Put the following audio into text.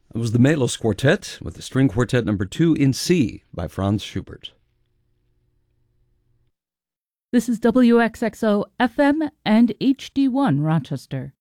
It was the Melos Quartet with the String Quartet Number 2 in C by Franz Schubert. This is WXXO FM and HD1 Rochester.